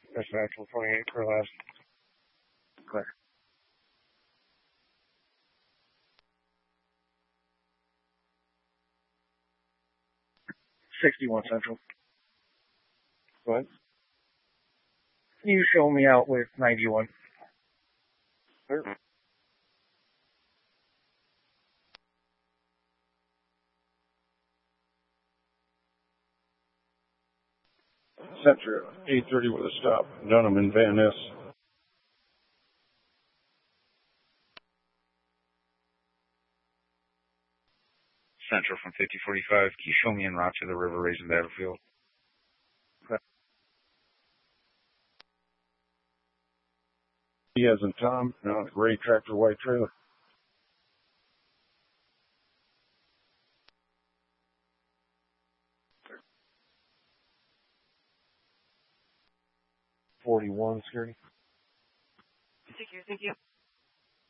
That's actual 28 for last. Clear. 61 Central. Go ahead. Can you show me out with 91? Clear. Central, 830 with a stop. Dunham and Van Ness. Central from 5045. Can you show me en route to the River Raisin battlefield? He has a Tom, gray tractor, white trailer. .41 security. Secure, thank you.